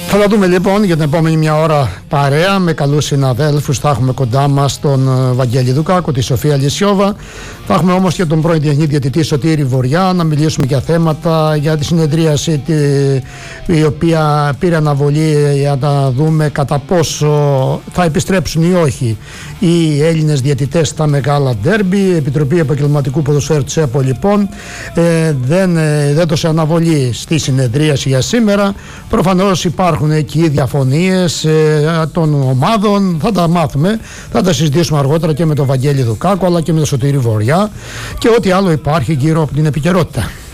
Θα τα δούμε λοιπόν για την επόμενη μια ώρα παρέα με καλούς συναδέλφους. Θα έχουμε κοντά μας τον Βαγγέλη Δουκάκο, τη Σοφία Λυσιόβα. Θα έχουμε όμως και τον πρώην διεθνή διαιτητή Σωτήρη Βοριά να μιλήσουμε για θέματα, για τη συνεδρίαση η οποία πήρε αναβολή για να δούμε κατά πόσο θα επιστρέψουν ή όχι οι Έλληνες διαιτητές στα μεγάλα ντέρμπι. Η Επιτροπή Επαγγελματικού Ποδοσφαίρου της ΕΠΟ λοιπόν δεν έδωσε αναβολή στη συνεδρίαση για σήμερα. Προφανώς υπάρχουν εκεί διαφωνίες των ομάδων, θα τα μάθουμε, θα τα συζητήσουμε αργότερα και με τον Βαγγέλη Δουκάκο αλλά και με τον Σωτήρη Βοριά και ό,τι άλλο υπάρχει γύρω από την επικαιρότητα.